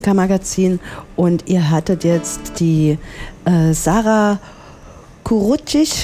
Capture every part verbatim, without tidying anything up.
Magazin, und ihr hattet jetzt die äh, Sarah Kurucic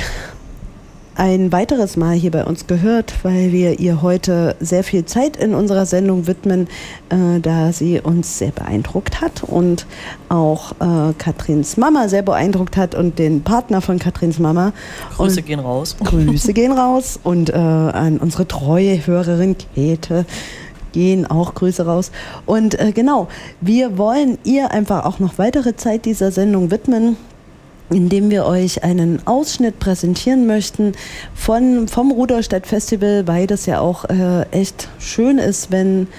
ein weiteres Mal hier bei uns gehört, weil wir ihr heute sehr viel Zeit in unserer Sendung widmen, äh, da sie uns sehr beeindruckt hat und auch äh, Katrins Mama sehr beeindruckt hat und den Partner von Katrins Mama. Grüße und gehen raus. Grüße gehen raus und äh, an unsere treue Hörerin Käthe gehen auch Grüße raus. Und äh, genau, wir wollen ihr einfach auch noch weitere Zeit dieser Sendung widmen, indem wir euch einen Ausschnitt präsentieren möchten von, vom Rudolstadt Festival, weil das ja auch äh, echt schön ist, wenn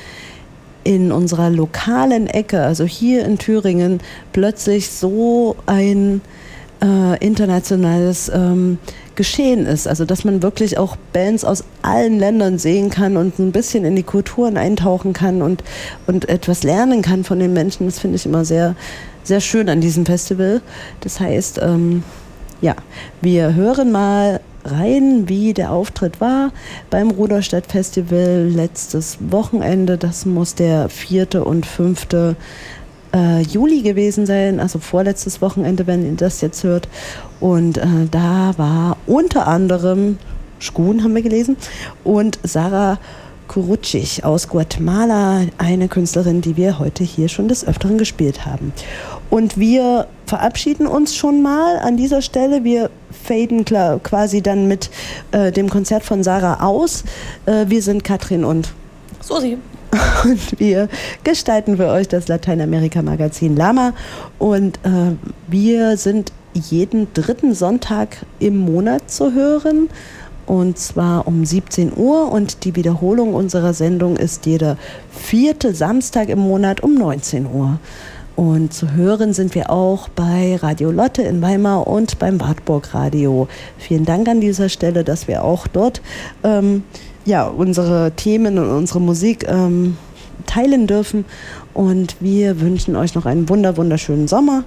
in unserer lokalen Ecke, also hier in Thüringen, plötzlich so ein äh, internationales ähm, Geschehen ist. Also dass man wirklich auch Bands aus allen Ländern sehen kann und ein bisschen in die Kulturen eintauchen kann und, und etwas lernen kann von den Menschen. Das finde ich immer sehr sehr schön an diesem Festival. Das heißt, ähm, ja, wir hören mal rein, wie der Auftritt war beim Rudolstadt Festival letztes Wochenende. Das muss der vierte und fünfte Äh, Juli gewesen sein, also vorletztes Wochenende, wenn ihr das jetzt hört. Und äh, da war unter anderem Schkun, haben wir gelesen, und Sarah Kurucic aus Guatemala, eine Künstlerin, die wir heute hier schon des Öfteren gespielt haben. Und wir verabschieden uns schon mal an dieser Stelle. Wir faden klar, quasi dann mit äh, dem Konzert von Sarah aus. Äh, wir sind Katrin und Susi. Und wir gestalten für euch das Lateinamerika-Magazin Lama. Und äh, wir sind jeden dritten Sonntag im Monat zu hören. Und zwar um siebzehn Uhr. Und die Wiederholung unserer Sendung ist jeder vierte Samstag im Monat um neunzehn Uhr. Und zu hören sind wir auch bei Radio Lotte in Weimar und beim Wartburg Radio. Vielen Dank an dieser Stelle, dass wir auch dort ähm, ja, unsere Themen und unsere Musik ähm, teilen dürfen. Und wir wünschen euch noch einen wunder, wunderschönen Sommer.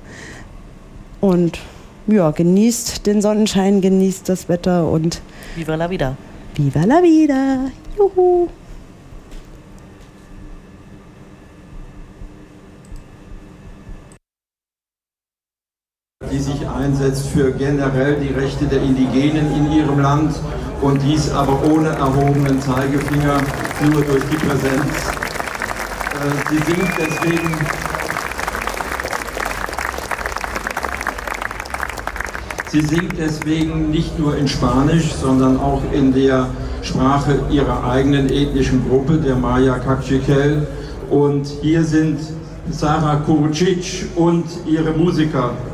Und ja, genießt den Sonnenschein, genießt das Wetter und Viva la vida. Viva la vida. Juhu. Die sich einsetzt für generell die Rechte der Indigenen in ihrem Land und dies aber ohne erhobenen Zeigefinger, nur durch die Präsenz. Sie singt deswegen Sie singt deswegen nicht nur in Spanisch, sondern auch in der Sprache ihrer eigenen ethnischen Gruppe, der Maya Kaqchikel. Und hier sind Sarah Kurucic und ihre Musiker.